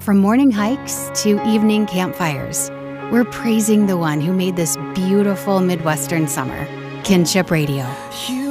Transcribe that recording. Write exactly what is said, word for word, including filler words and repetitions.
From morning hikes to evening campfires, we're praising the one who made this beautiful Midwestern summer. Kinship Radio.